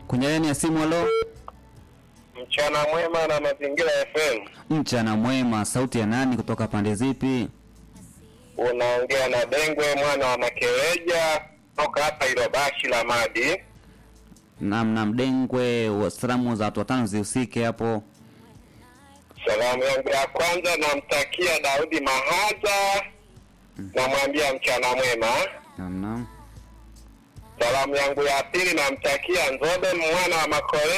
Kwenye laini ya simu, halo. Mchana mwema na Mazingira FM. Mchana mwema, sauti ya nani kutoka pande zipi? Unaongea na Dengwe mwana wa Makereja toka hapa Ilobashi la Madi. Naam, Dengwe, salamu za watu watano zihusike hapo. Salamu yangu ya kwanza namtakia Daudi Mahaza, namwambia mchana mwema. Naam. Salamu yangu ya pili namtakia Nzobe mwana wa Makore